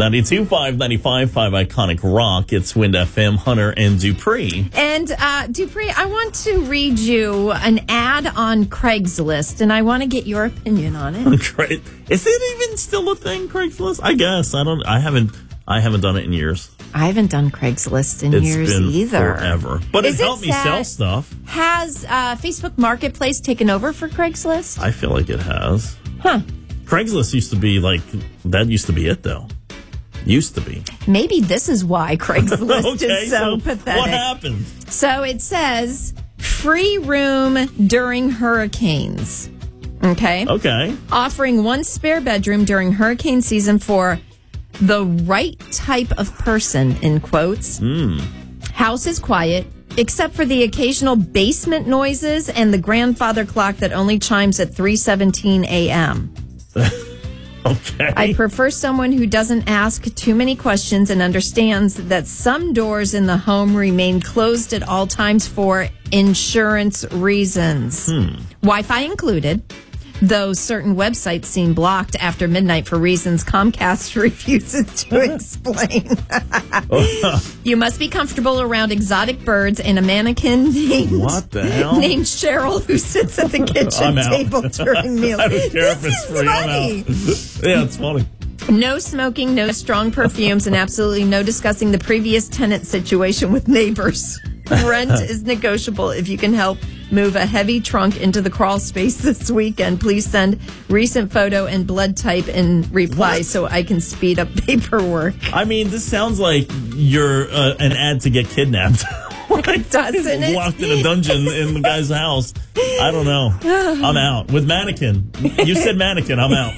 92.5, 95.5 Iconic Rock. It's Wind FM, Hunter and Dupree. And Dupree, I want to read you an ad on Craigslist, and I want to get your opinion on it. Great. Is it even still a thing, Craigslist? I guess. I haven't done it in years. I haven't done Craigslist in years been either. Forever. But it helped me sell stuff. Has Facebook Marketplace taken over for Craigslist? I feel like it has. Huh. Craigslist used to be that used to be it, though. Used to be. Maybe this is why Craigslist is so pathetic. What happened? So it says free room during hurricanes. Okay. Offering one spare bedroom during hurricane season for the right type of person, in quotes. House is quiet, except for the occasional basement noises and the grandfather clock that only chimes at 3:17 a.m. Okay. I prefer someone who doesn't ask too many questions and understands that some doors in the home remain closed at all times for insurance reasons. Wi-Fi included, though certain websites seem blocked after midnight for reasons Comcast refuses to explain. You must be comfortable around exotic birds and a mannequin named Cheryl, who sits at the kitchen table during meals. I don't care if it's free. I'm out. Yeah, it's funny. No smoking, no strong perfumes, and absolutely no discussing the previous tenant situation with neighbors. Rent is negotiable if you can help move a heavy trunk into the crawl space this weekend. Please send recent photo and blood type in reply so I can speed up paperwork. I mean, this sounds like you're an ad to get kidnapped. Doesn't it? Locked in a dungeon in the guy's house. I don't know. I'm out. With mannequin. You said mannequin. I'm out.